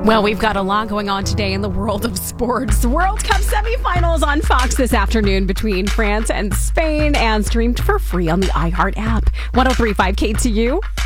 Well, we've got a lot going on today in the world of sports. The World Cup semifinals on Fox this afternoon between France and Spain, and streamed for free on the iHeart app. 103.5 KTU.